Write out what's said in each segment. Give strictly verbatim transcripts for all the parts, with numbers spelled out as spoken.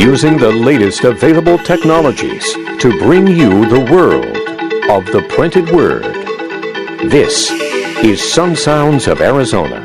using the latest available technologies to bring you the world of the printed word. This is Sun Sounds of Arizona.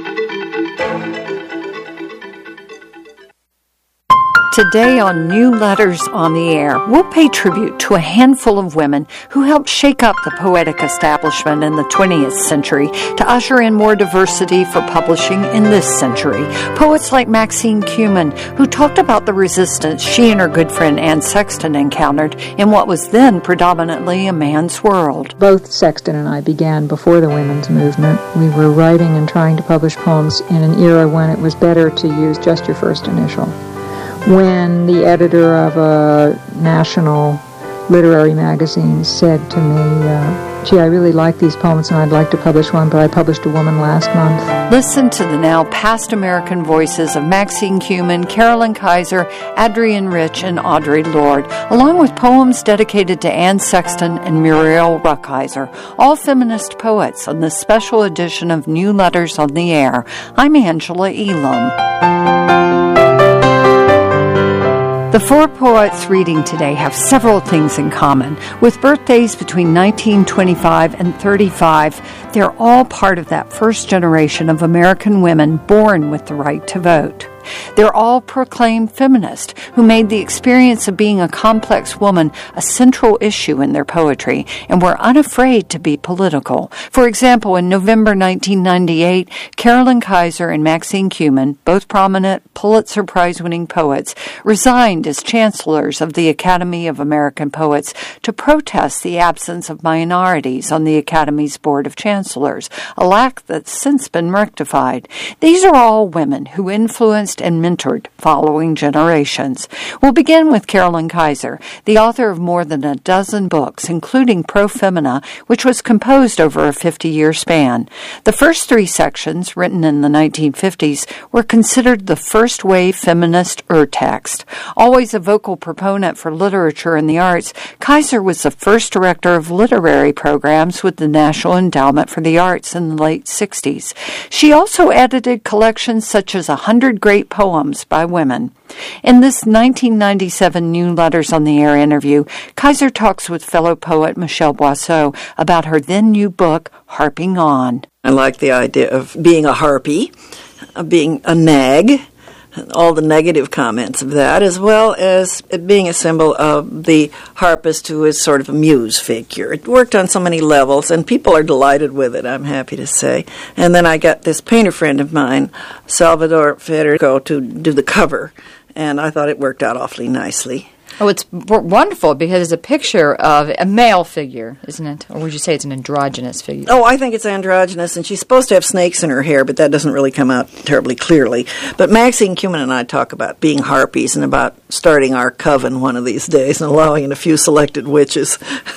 Today on New Letters on the Air, we'll pay tribute to a handful of women who helped shake up the poetic establishment in the twentieth century to usher in more diversity for publishing in this century. Poets like Maxine Kumin, who talked about the resistance she and her good friend Anne Sexton encountered in what was then predominantly a man's world. Both Sexton and I began before the women's movement. We were writing and trying to publish poems in an era when it was better to use just your first initial. When the editor of a national literary magazine said to me, uh, gee, I really like these poems and I'd like to publish one, but I published a woman last month. Listen to the now past American voices of Maxine Kumin, Carolyn Kaiser, Adrienne Rich, and Audre Lorde, along with poems dedicated to Anne Sexton and Muriel Rukeyser, all feminist poets on this special edition of New Letters on the Air. I'm Angela Elam. The four poets reading today have several things in common. With birthdays between nineteen twenty-five and thirty-five, they're all part of that first generation of American women born with the right to vote. They're all proclaimed feminists who made the experience of being a complex woman a central issue in their poetry and were unafraid to be political. For example, in November nineteen ninety-eight, Carolyn Kaiser and Maxine Kumin, both prominent Pulitzer Prize-winning poets, resigned as chancellors of the Academy of American Poets to protest the absence of minorities on the Academy's Board of Chancellors, a lack that's since been rectified. These are all women who influenced and mentored following generations. We'll begin with Carolyn Kaiser, the author of more than a dozen books, including Pro Femina, which was composed over a fifty-year span. The first three sections, written in the nineteen fifties, were considered the first-wave feminist ur-text. Always a vocal proponent for literature and the arts, Kaiser was the first director of literary programs with the National Endowment for the Arts in the late sixties. She also edited collections such as A Hundred Great Poems by Women. In this nineteen ninety-seven New Letters on the Air interview, Kaiser talks with fellow poet Michelle Boisseau about her then new book, Harping On. I like the idea of being a harpy, of being a nag, all the negative comments of that, as well as it being a symbol of the harpist who is sort of a muse figure. It worked on so many levels, and people are delighted with it, I'm happy to say. And then I got this painter friend of mine, Salvador Federico, to do the cover, and I thought it worked out awfully nicely. Oh, it's w- wonderful because it's a picture of a male figure, isn't it? Or would you say it's an androgynous figure? Oh, I think it's androgynous, and she's supposed to have snakes in her hair, but that doesn't really come out terribly clearly. But Maxine Kumin and I talk about being harpies and about starting our coven one of these days and allowing in a few selected witches.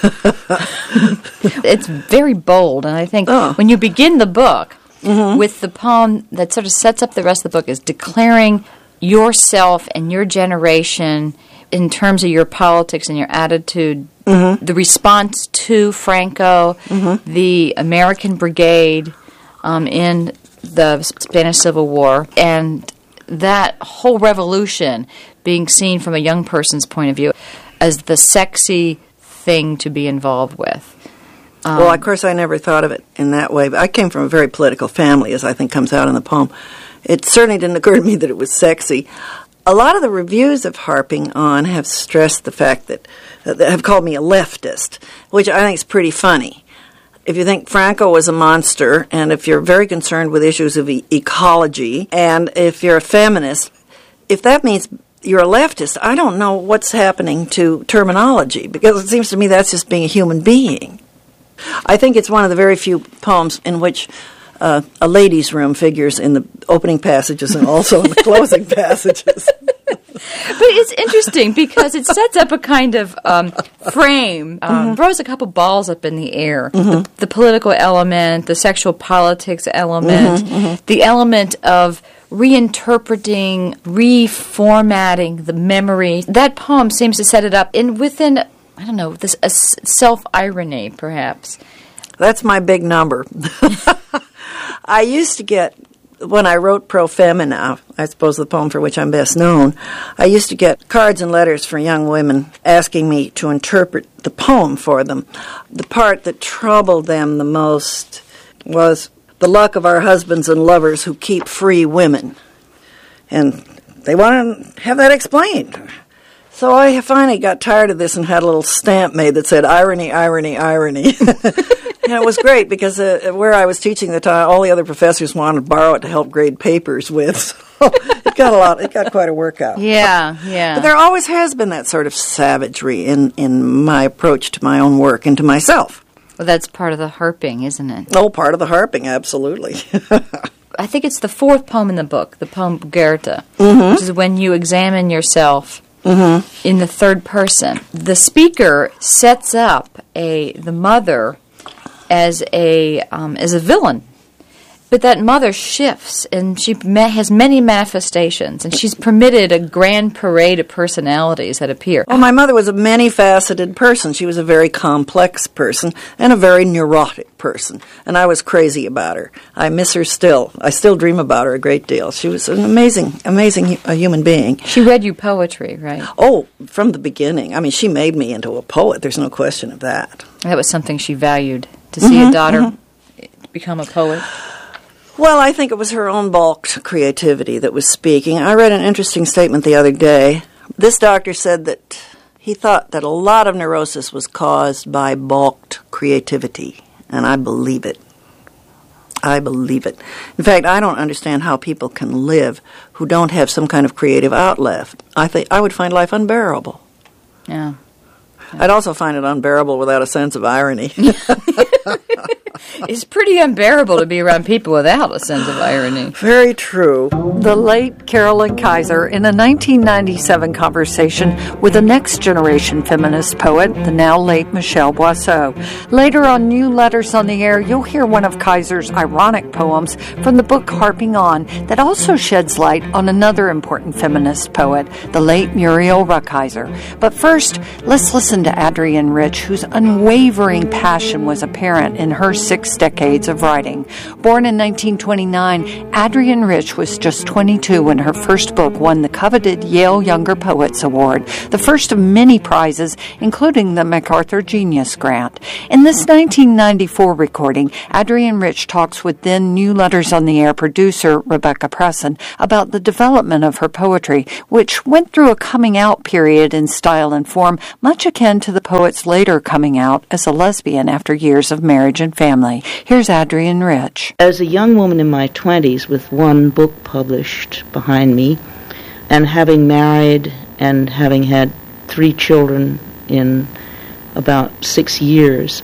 It's very bold, and I think oh. when you begin the book mm-hmm. with the poem that sort of sets up the rest of the book is declaring yourself and your generation in terms of your politics and your attitude, mm-hmm. the response to Franco, mm-hmm. the American Brigade um, in the Spanish Civil War, and that whole revolution being seen from a young person's point of view as the sexy thing to be involved with. Um, well, of course, I never thought of it in that way, but I came from a very political family, as I think comes out in the poem. It certainly didn't occur to me that it was sexy. A lot of the reviews of Harping On have stressed the fact that, uh, have called me a leftist, which I think is pretty funny. If you think Franco was a monster, and if you're very concerned with issues of e- ecology, and if you're a feminist, if that means you're a leftist, I don't know what's happening to terminology, because it seems to me that's just being a human being. I think it's one of the very few poems in which Uh, a ladies' room figures in the opening passages and also in the closing passages. But it's interesting because it sets up a kind of um, frame, um, mm-hmm. throws a couple balls up in the air. Mm-hmm. The, the political element, the sexual politics element, mm-hmm, mm-hmm. the element of reinterpreting, reformatting the memory. That poem seems to set it up in within, I don't know, this a self-irony, perhaps. That's my big number. I used to get when I wrote Pro Femina, I suppose the poem for which I'm best known, I used to get cards and letters from young women asking me to interpret the poem for them. The part that troubled them the most was the luck of our husbands and lovers who keep free women. And they want to have that explained. So I finally got tired of this and had a little stamp made that said, irony, irony, irony. And it was great because uh, where I was teaching the time, all the other professors wanted to borrow it to help grade papers with. So it got a lot, it got quite a workout. Yeah, yeah. But there always has been that sort of savagery in, in my approach to my own work and to myself. Well, that's part of the harping, isn't it? Oh, part of the harping, absolutely. I think it's the fourth poem in the book, the poem Goethe, mm-hmm. which is when you examine yourself mm-hmm. in the third person. The speaker sets up a the mother as a um, as a villain, but that mother shifts, and she ma- has many manifestations, and she's permitted a grand parade of personalities that appear. Well, my mother was a many-faceted person. She was a very complex person and a very neurotic person, and I was crazy about her. I miss her still. I still dream about her a great deal. She was an amazing, amazing hu- a human being. She read you poetry, right? Oh, from the beginning. I mean, she made me into a poet. There's no question of that. That was something she valued, to see mm-hmm, a daughter mm-hmm. become a poet. Well, I think it was her own balked creativity that was speaking. I read an interesting statement the other day. This doctor said that he thought that a lot of neurosis was caused by balked creativity, and I believe it. I believe it. In fact, I don't understand how people can live who don't have some kind of creative outlet. I think I would find life unbearable. Yeah. I'd also find it unbearable without a sense of irony. It's pretty unbearable to be around people without a sense of irony. Very true. The late Carolyn Kaiser, in a nineteen ninety-seven conversation with a next-generation feminist poet, the now late Michelle Boisseau. Later on New Letters on the Air, you'll hear one of Kaiser's ironic poems from the book Harping On that also sheds light on another important feminist poet, the late Muriel Rukeyser. But first, let's listen to Adrienne Rich, whose unwavering passion was apparent in her six decades of writing. Born in nineteen twenty-nine, Adrienne Rich was just twenty-two when her first book won the coveted Yale Younger Poets Award, the first of many prizes, including the MacArthur Genius Grant. In this nineteen ninety-four recording, Adrienne Rich talks with then New Letters on the Air producer Rebecca Presson about the development of her poetry, which went through a coming-out period in style and form much akin to the poet's later coming out as a lesbian after years of marriage and family. Here's Adrienne Rich. As a young woman in my twenties with one book published behind me, and having married and having had three children in about six years,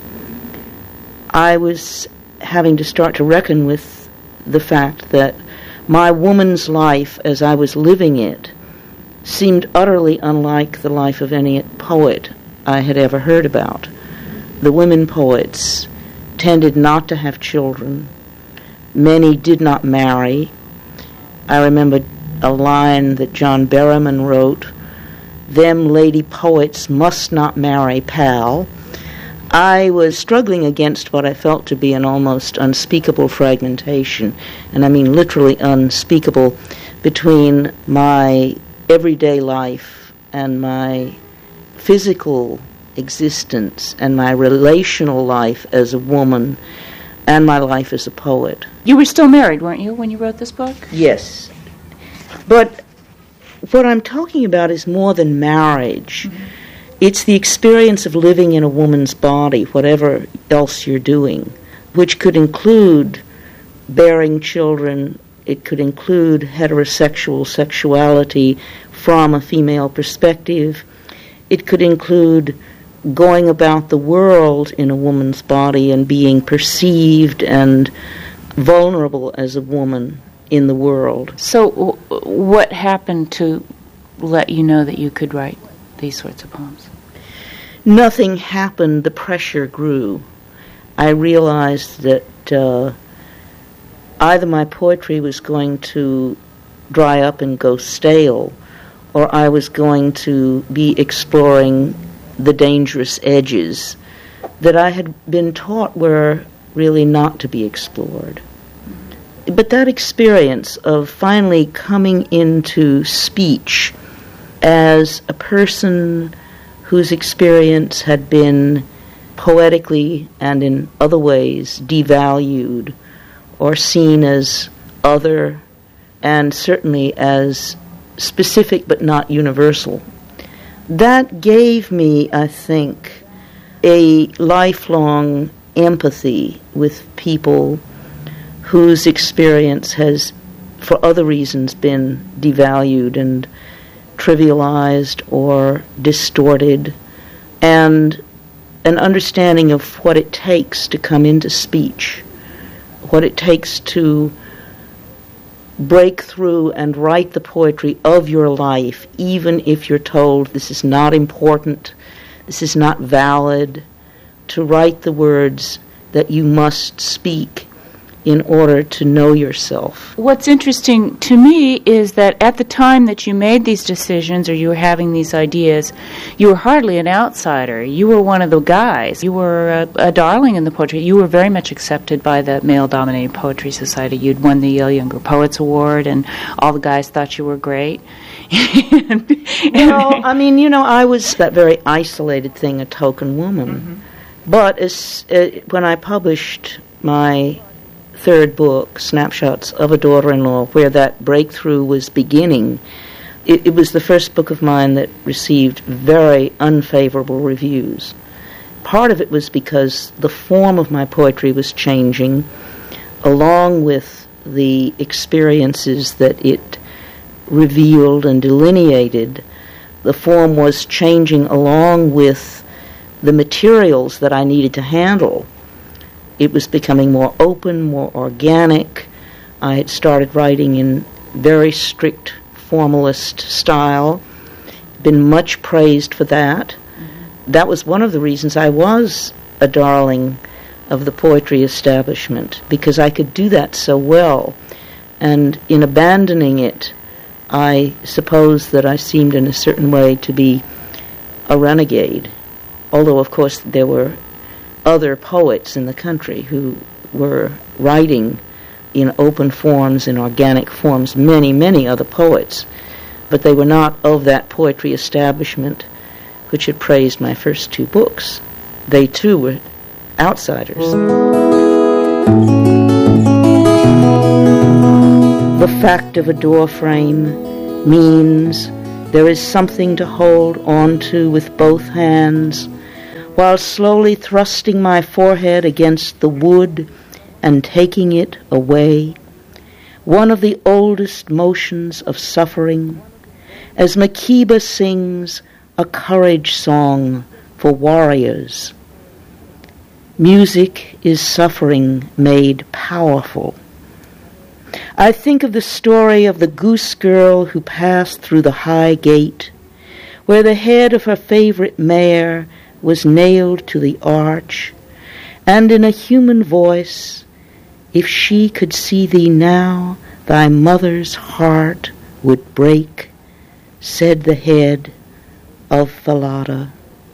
I was having to start to reckon with the fact that my woman's life as I was living it seemed utterly unlike the life of any poet I had ever heard about. The women poets tended not to have children. Many did not marry. I remember a line that John Berryman wrote, "Them lady poets must not marry, pal." I was struggling against what I felt to be an almost unspeakable fragmentation, and I mean literally unspeakable, between my everyday life and my physical existence and my relational life as a woman and my life as a poet. You were still married, weren't you, when you wrote this book? Yes. But what I'm talking about is more than marriage. Mm-hmm. It's the experience of living in a woman's body, whatever else you're doing, which could include bearing children. It could include heterosexual sexuality from a female perspective. It could include going about the world in a woman's body and being perceived and vulnerable as a woman in the world. So w- what happened to let you know that you could write these sorts of poems? Nothing happened. The pressure grew. I realized that uh, either my poetry was going to dry up and go stale, or I was going to be exploring the dangerous edges that I had been taught were really not to be explored. but that experience of finally coming into speech as a person whose experience had been poetically and in other ways devalued or seen as other and certainly as specific but not universal, that gave me, I think, a lifelong empathy with people whose experience has, for other reasons, been devalued and trivialized or distorted, and an understanding of what it takes to come into speech, what it takes to break through and write the poetry of your life, even if you're told this is not important, this is not valid, to write the words that you must speak in order to know yourself. What's interesting to me is that at the time that you made these decisions or you were having these ideas, you were hardly an outsider. You were one of the guys. You were a, a darling in the poetry. You were very much accepted by the male-dominated poetry society. You'd won the Yale Younger Poets Award, and all the guys thought you were great. and, well, I mean, you know, I was that very isolated thing, a token woman. Mm-hmm. But as, uh, when I published my third book, Snapshots of a Daughter-in-Law, where that breakthrough was beginning, it, it was the first book of mine that received very unfavorable reviews. Part of it was because the form of my poetry was changing, along with the experiences that it revealed and delineated. The form was changing along with the materials that I needed to handle. It was becoming more open, more organic. I had started writing in very strict formalist style, been much praised for that. Mm-hmm. That was one of the reasons I was a darling of the poetry establishment, because I could do that so well. And in abandoning it, I suppose that I seemed in a certain way to be a renegade, although of course there were other poets in the country who were writing in open forms, in organic forms, many, many other poets, but they were not of that poetry establishment which had praised my first two books. They too were outsiders. The fact of a door frame means there is something to hold on to with both hands, while slowly thrusting my forehead against the wood and taking it away, one of the oldest motions of suffering, as Makeba sings a courage song for warriors. Music is suffering made powerful. I think of the story of the goose girl who passed through the high gate, where the head of her favorite mare was nailed to the arch, and in a human voice, if she could see thee now, thy mother's heart would break, said the head of Falada.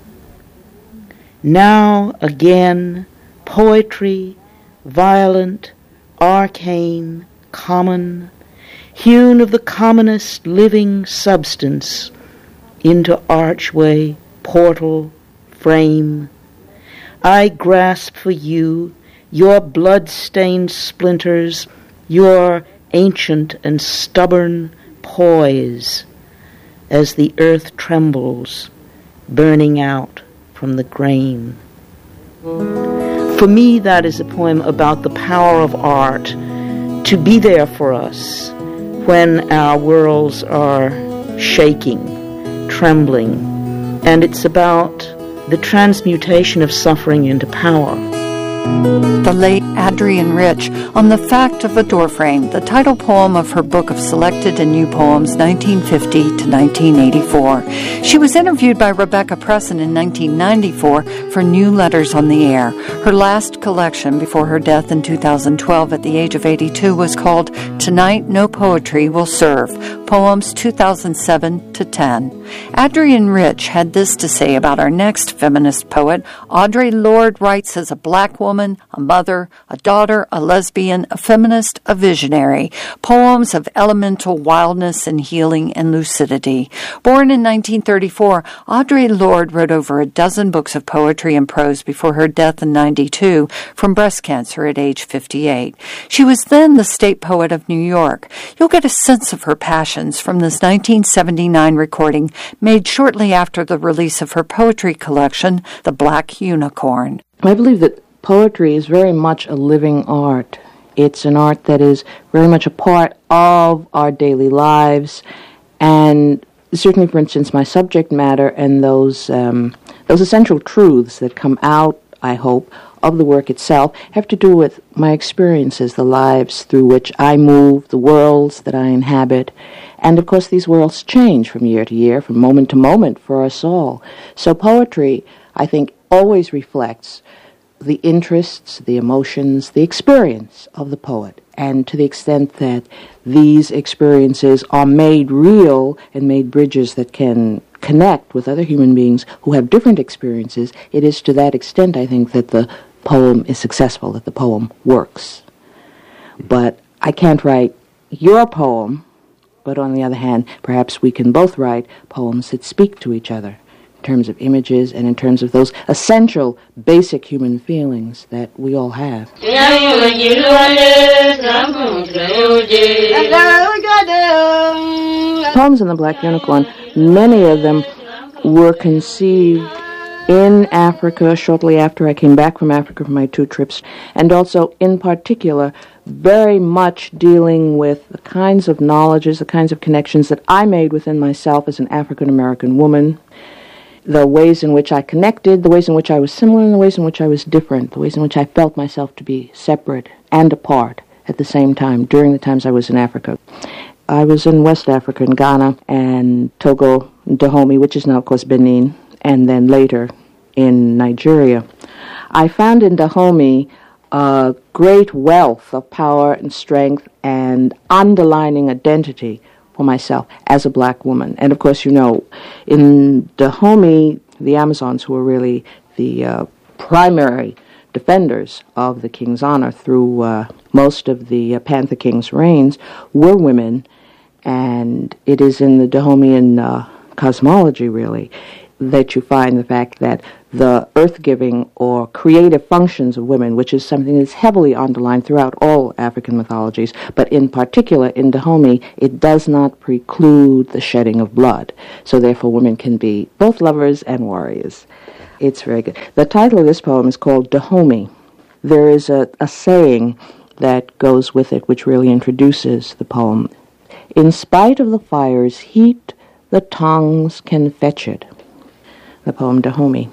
Now again, poetry, violent, arcane, common, hewn of the commonest living substance, into archway, portal, frame. I grasp for you your blood-stained splinters, your ancient and stubborn poise, as the earth trembles, burning out from the grain. For me, that is a poem about the power of art to be there for us when our worlds are shaking, trembling, and it's about the transmutation of suffering into power. The late Adrienne Rich on The Fact of a Doorframe, the title poem of her book of selected and new poems, nineteen fifty to nineteen eighty-four. She was interviewed by Rebecca Presson in nineteen ninety-four for New Letters on the Air. Her last collection before her death in two thousand twelve at the age of eighty-two was called Tonight No Poetry Will Serve, Poems two thousand seven to ten. Adrienne Rich had this to say about our next feminist poet. Audre Lorde writes as a black woman, a mother, a daughter, a lesbian, a feminist, a visionary. Poems of elemental wildness and healing and lucidity. Born in nineteen thirty-four, Audre Lorde wrote over a dozen books of poetry and prose before her death in ninety-two from breast cancer at age fifty-eight. She was then the state poet of New York. You'll get a sense of her passions from this nineteen seventy-nine recording made shortly after the release of her poetry collection, The Black Unicorn. I believe that poetry is very much a living art. It's an art that is very much a part of our daily lives, and certainly, for instance, my subject matter and those um, those essential truths that come out, I hope, of the work itself have to do with my experiences, the lives through which I move, the worlds that I inhabit. And, of course, these worlds change from year to year, from moment to moment for us all. So poetry, I think, always reflects the interests, the emotions, the experience of the poet. And to the extent that these experiences are made real and made bridges that can connect with other human beings who have different experiences, it is to that extent, I think, that the poem is successful, that the poem works. But I can't write your poem, but on the other hand, perhaps we can both write poems that speak to each other in terms of images and in terms of those essential, basic human feelings that we all have. Poems in The Black Unicorn, many of them were conceived in Africa shortly after I came back from Africa from my two trips, and also in particular very much dealing with the kinds of knowledges, the kinds of connections that I made within myself as an African-American woman, the ways in which I connected, the ways in which I was similar, and the ways in which I was different, the ways in which I felt myself to be separate and apart at the same time during the times I was in Africa. I was in West Africa, in Ghana, and Togo, Dahomey, which is now, of course, Benin, and then later in Nigeria. I found in Dahomey a great wealth of power and strength and underlining identity for myself as a black woman. And of course, you know, in Dahomey, the Amazons, who were really the uh, primary defenders of the king's honor through uh, most of the uh, Panther King's reigns, were women. And it is in the Dahomeyan uh, cosmology, really, that you find the fact that the earth-giving or creative functions of women, which is something that's heavily underlined throughout all African mythologies, but in particular in Dahomey, it does not preclude the shedding of blood. So therefore women can be both lovers and warriors. It's very good. The title of this poem is called Dahomey. There is a, a saying that goes with it which really introduces the poem. In spite of the fire's heat, the tongues can fetch it. The poem Dahomey.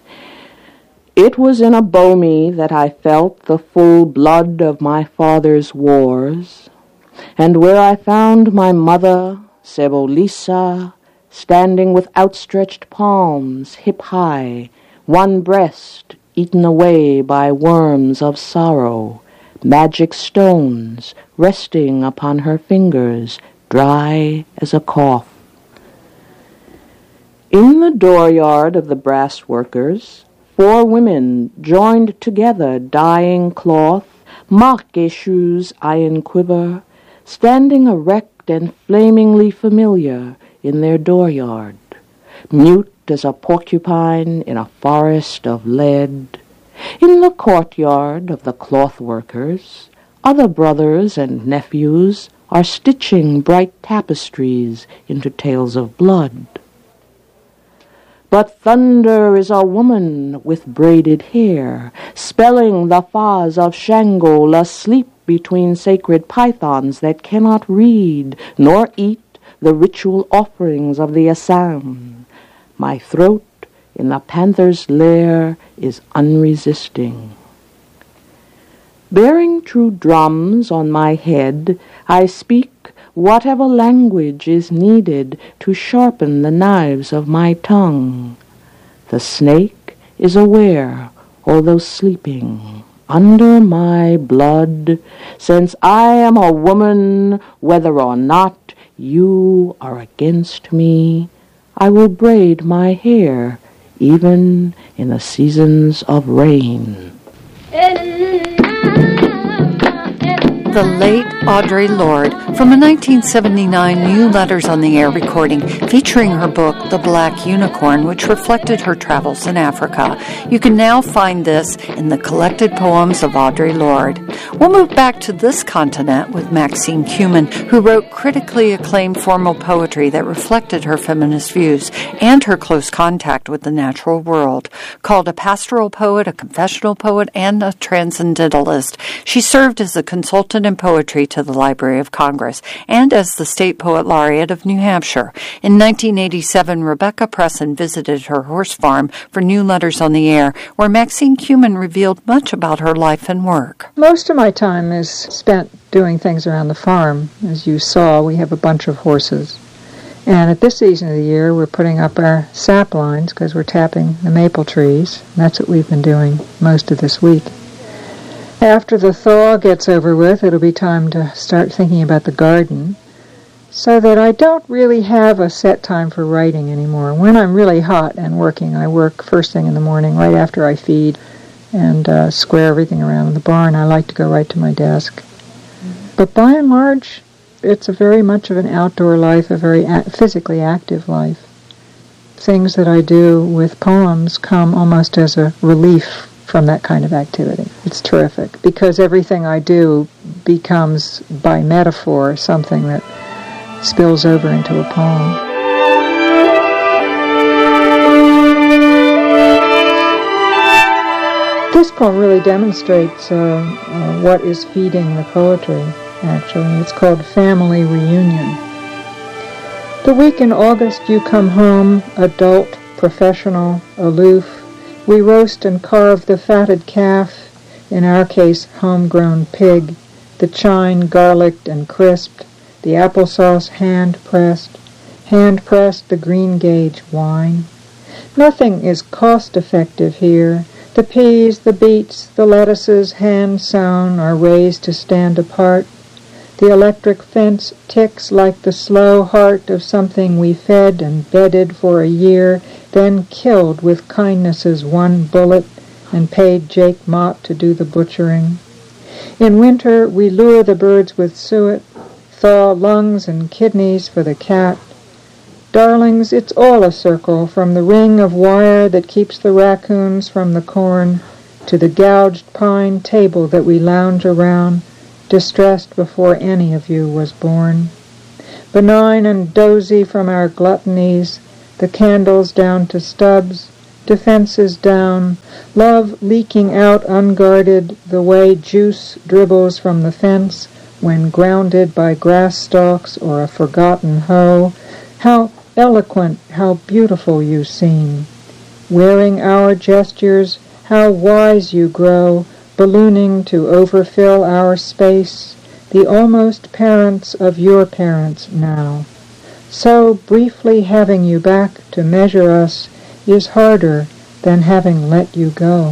It was in Abomi that I felt the full blood of my father's wars, and where I found my mother, Sebolisa, standing with outstretched palms hip high, one breast eaten away by worms of sorrow, magic stones resting upon her fingers, dry as a cough. In the dooryard of the brass workers, four women joined together dyeing cloth, Marqueshu's iron quiver, standing erect and flamingly familiar in their dooryard, mute as a porcupine in a forest of lead. In the courtyard of the cloth workers, other brothers and nephews are stitching bright tapestries into tales of blood. But thunder is a woman with braided hair, spelling the Fas of Shango asleep between sacred pythons that cannot read nor eat the ritual offerings of the Assam. My throat in the panther's lair is unresisting. Bearing true drums on my head, I speak whatever language is needed to sharpen the knives of my tongue. The snake is aware, although sleeping, under my blood, since I am a woman, whether or not You are against me. I will braid my hair, even in the seasons of rain. The late Audre Lorde, from a nineteen seventy-nine New Letters on the Air recording featuring her book, The Black Unicorn, which reflected her travels in Africa. You can now find this in the collected poems of Audre Lorde. We'll move back to this continent with Maxine Kumin, who wrote critically acclaimed formal poetry that reflected her feminist views and her close contact with the natural world. Called a pastoral poet, a confessional poet, and a transcendentalist, she served as a consultant in poetry to the Library of Congress and as the State Poet Laureate of New Hampshire. In nineteen eighty-seven, Rebecca Presson visited her horse farm for New Letters on the Air, where Maxine Kumin revealed much about her life and work. Most of my time is spent doing things around the farm. As you saw, we have a bunch of horses. And at this season of the year, we're putting up our sap lines because we're tapping the maple trees. And that's what we've been doing most of this week. After the thaw gets over with, it'll be time to start thinking about the garden, so that I don't really have a set time for writing anymore. When I'm really hot and working, I work first thing in the morning, right after I feed, and uh, square everything around in the barn. I like to go right to my desk. Mm-hmm. But by and large, it's a very much of an outdoor life, a very a- physically active life. Things that I do with poems come almost as a relief from that kind of activity. It's terrific, because everything I do becomes, by metaphor, something that spills over into a poem. This poem really demonstrates uh, uh, what is feeding the poetry, actually. It's called Family Reunion. The week in August you come home, adult, professional, aloof. We roast and carve the fatted calf, in our case homegrown pig, the chine garlicked and crisped, the applesauce hand-pressed, hand-pressed the green gauge wine. Nothing is cost-effective here. The peas, the beets, the lettuces hand-sown are raised to stand apart. The electric fence ticks like the slow heart of something we fed and bedded for a year, then killed with kindness's one bullet and paid Jake Mott to do the butchering. In winter we lure the birds with suet, thaw lungs and kidneys for the cat. Darlings, it's all a circle, from the ring of wire that keeps the raccoons from the corn to the gouged pine table that we lounge around, distressed before any of you was born. Benign and dozy from our gluttonies, the candles down to stubs, defenses down, love leaking out unguarded the way juice dribbles from the fence when grounded by grass stalks or a forgotten hoe. How eloquent, how beautiful you seem. Wearing our gestures, how wise you grow, ballooning to overfill our space, the almost parents of your parents now. So briefly having you back to measure us is harder than having let you go.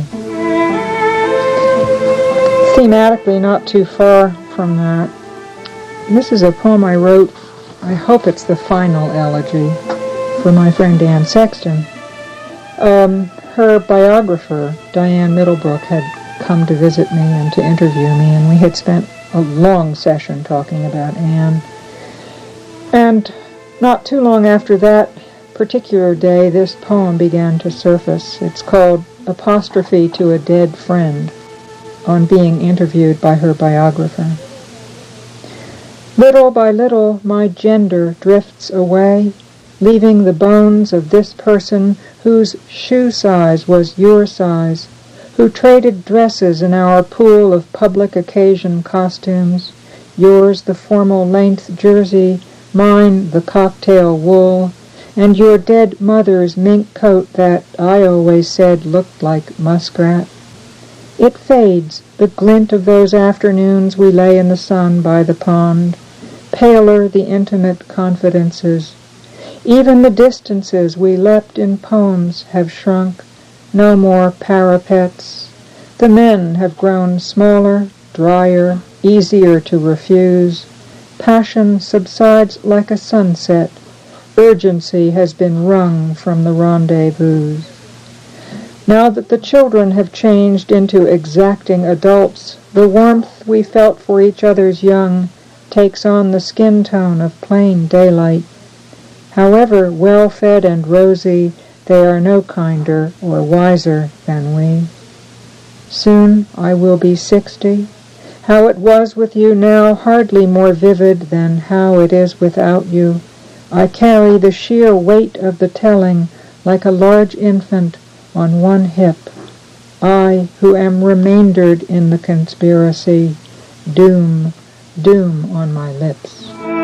Thematically, not too far from that, this is a poem I wrote, I hope it's the final elegy, for my friend Anne Sexton. Um, her biographer, Diane Middlebrook, had come to visit me and to interview me, and we had spent a long session talking about Anne. And not too long after that particular day, this poem began to surface. It's called Apostrophe to a Dead Friend, on being interviewed by her biographer. Little by little, my gender drifts away, leaving the bones of this person whose shoe size was your size, who traded dresses in our pool of public occasion costumes, yours the formal length jersey, mine the cocktail wool, and your dead mother's mink coat that I always said looked like muskrat. It fades, the glint of those afternoons we lay in the sun by the pond, paler the intimate confidences. Even the distances we leapt in poems have shrunk, no more parapets. The men have grown smaller, drier, easier to refuse, Passion subsides like a sunset. Urgency has been wrung from the rendezvous. Now that the children have changed into exacting adults, the warmth we felt for each other's young takes on the skin tone of plain daylight. However well-fed and rosy, they are no kinder or wiser than we. Soon I will be sixty. How it was with you now hardly more vivid than how it is without you. I carry the sheer weight of the telling like a large infant on one hip. I, who am remaindered in the conspiracy, doom, doom on my lips.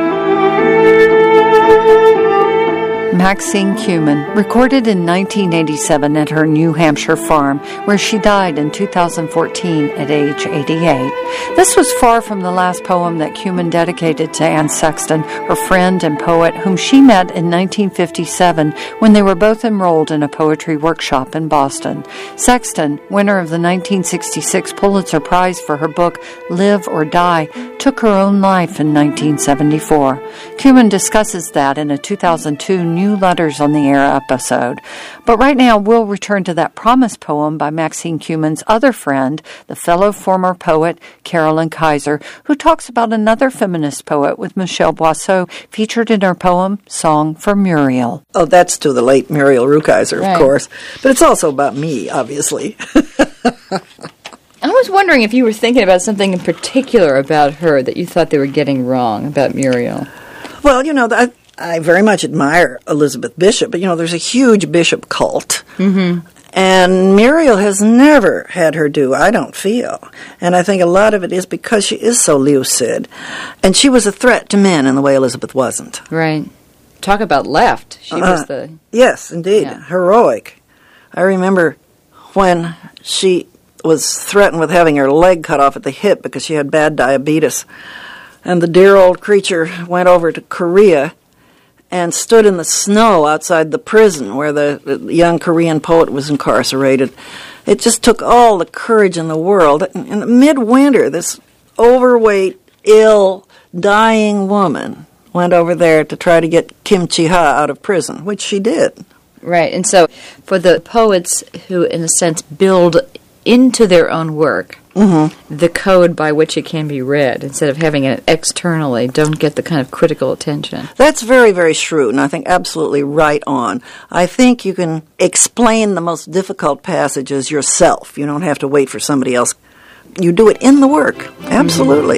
Maxine Kumin, recorded in nineteen eighty-seven at her New Hampshire farm, where she died in two thousand fourteen at age eighty-eight. This was far from the last poem that Kumin dedicated to Anne Sexton, her friend and poet, whom she met in nineteen fifty-seven when they were both enrolled in a poetry workshop in Boston. Sexton, winner of the nineteen sixty-six Pulitzer Prize for her book Live or Die, took her own life in nineteen seventy-four. Kumin discusses that in a two thousand two New Letters on the Air episode. But right now, we'll return to that promise poem by Maxine Kumin's other friend, the fellow former poet Carolyn Kaiser, who talks about another feminist poet with Michelle Boisseau, featured in her poem Song for Muriel. Oh, that's to the late Muriel Rukeyser, Right. of course. But it's also about me, obviously. I was wondering if you were thinking about something in particular about her that you thought they were getting wrong about Muriel. Well, you know, I, I very much admire Elizabeth Bishop, but, you know, there's a huge Bishop cult. Mm-hmm. And Muriel has never had her due, I don't feel. And I think a lot of it is because she is so lucid. And she was a threat to men in the way Elizabeth wasn't. Right. Talk about left. She Uh, was the... Yes, indeed. Yeah. Heroic. I remember when she was threatened with having her leg cut off at the hip because she had bad diabetes. And the dear old creature went over to Korea and stood in the snow outside the prison where the, the young Korean poet was incarcerated. It just took all the courage in the world. In midwinter, this overweight, ill, dying woman went over there to try to get Kim Chi-ha out of prison, which she did. Right. And so for the poets who, in a sense, build into their own work Mm-hmm. the code by which it can be read, instead of having it externally, don't get the kind of critical attention. That's very, very shrewd, and I think absolutely right on. I think you can explain the most difficult passages yourself. You don't have to wait for somebody else. You do it in the work. Absolutely.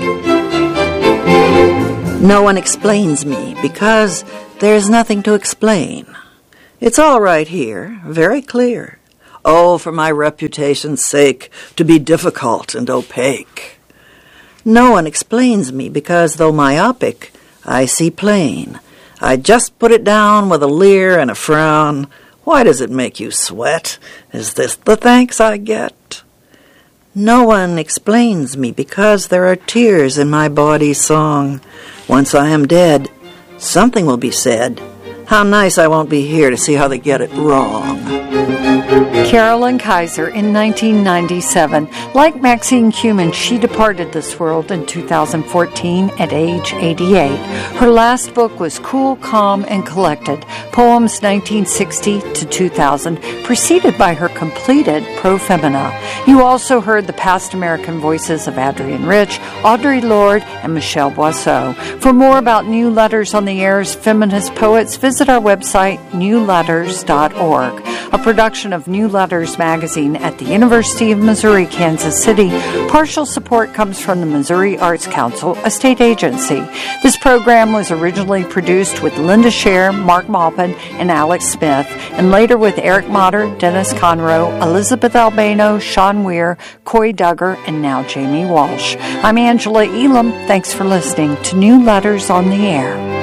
Mm-hmm. No one explains me because there's nothing to explain. It's all right here, very clear. Oh, for my reputation's sake, to be difficult and opaque. No one explains me because, though myopic, I see plain. I just put it down with a leer and a frown. Why does it make you sweat? Is this the thanks I get? No one explains me because there are tears in my body's song. Once I am dead, something will be said. How nice I won't be here to see how they get it wrong. Carolyn Kaiser in nineteen ninety-seven. Like Maxine Kumin, she departed this world in two thousand fourteen at age eighty-eight. Her last book was Cool, Calm, and Collected, Poems nineteen sixty to two thousand, preceded by her completed Pro Femina. You also heard the past American voices of Adrienne Rich, Audre Lorde, and Michelle Boisseau. For more about New Letters on the Air's feminist poets, visit our website, new letters dot org. A production of New Letters magazine at the University of Missouri, Kansas City. Partial support comes from the Missouri Arts Council, a state agency. This program was originally produced with Linda Scher, Mark Maupin, and Alex Smith, and later with Eric Motter, Dennis Conroe, Elizabeth Albano, Sean Weir, Coy Duggar, and now Jamie Walsh. I'm Angela Elam. Thanks for listening to New Letters on the Air.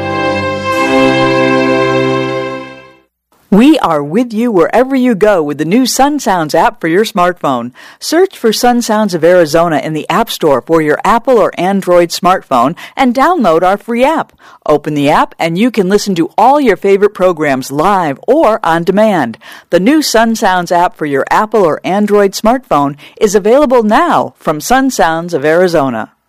We are with you wherever you go with the new Sun Sounds app for your smartphone. Search for Sun Sounds of Arizona in the App Store for your Apple or Android smartphone and download our free app. Open the app and you can listen to all your favorite programs live or on demand. The new Sun Sounds app for your Apple or Android smartphone is available now from Sun Sounds of Arizona.